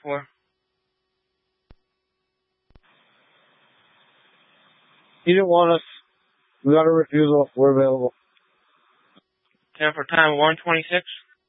for? He didn't want us. We got a refusal. We're available. 10 for time 126.